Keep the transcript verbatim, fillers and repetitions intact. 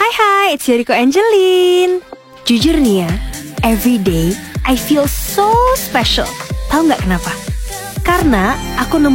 Hai hai, it's Yoriko Angelin. Jujur nih ya, every day I feel so special. Tahu nggak kenapa? Karena aku nemu